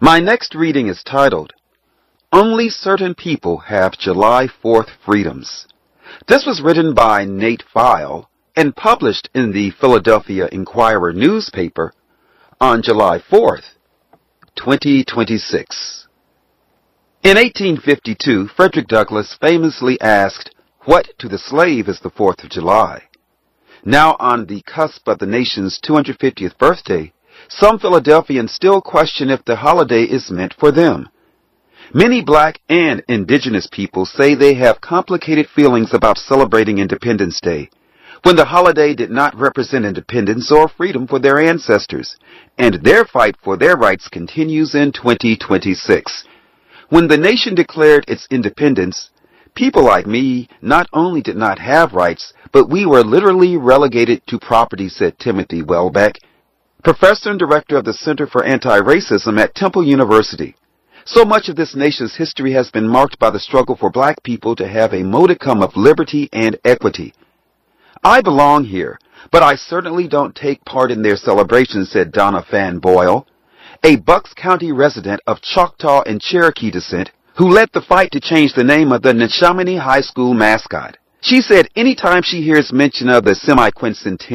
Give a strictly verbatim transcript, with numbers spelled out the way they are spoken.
My next reading is titled, Only Certain People Have July fourth Freedoms. This was written by Nate File and published in the Philadelphia Inquirer newspaper on July fourth, twenty twenty-six. In eighteen fifty-two, Frederick Douglass famously asked, "What to the slave is the fourth of July?" Now on the cusp of the nation's two hundred fiftieth birthday, some Philadelphians still question if the holiday is meant for them. Many black and indigenous people say they have complicated feelings about celebrating Independence Day, when the holiday did not represent independence or freedom for their ancestors, and their fight for their rights continues in twenty twenty-six. When the nation declared its independence, people like me not only did not have rights, but we were literally relegated to property, said Timothy Welbeck, professor and director of the Center for Anti-Racism at Temple University. So much of this nation's history has been marked by the struggle for black people to have a modicum of liberty and equity. I belong here, but I certainly don't take part in their celebrations, said Donna Fan Boyle, a Bucks County resident of Choctaw and Cherokee descent who led the fight to change the name of the Neshaminy High School mascot. She said anytime she hears mention of the semi-quincentennial